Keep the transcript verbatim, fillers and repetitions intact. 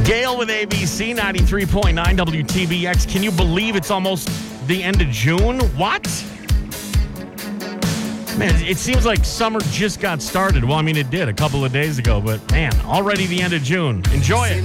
Gail with A B C ninety-three point nine W T B X. Can you believe it's almost the end of June? What? Man, it seems like summer just got started. Well, I mean, it did a couple of days ago, but man, already the end of June. Enjoy it.